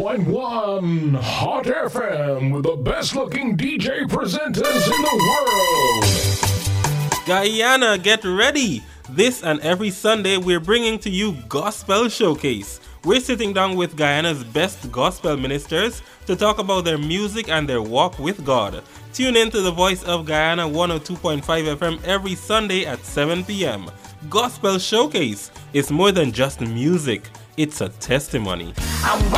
101.1 Hot FM with the best looking DJ presenters in the world. Guyana, get ready! This and every Sunday we're bringing to you Gospel Showcase. We're sitting down with Guyana's best gospel ministers to talk about their music and their walk with God. Tune in to the Voice of Guyana 102.5 FM every Sunday at 7 p.m. Gospel Showcase is more than just music, it's a testimony.